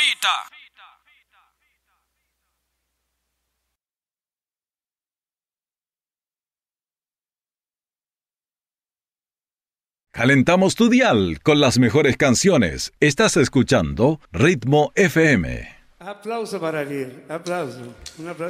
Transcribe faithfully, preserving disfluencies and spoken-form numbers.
Calentamos tu dial con las mejores canciones. Estás escuchando Ritmo F M. Aplauso para Lir, aplauso. Un aplauso.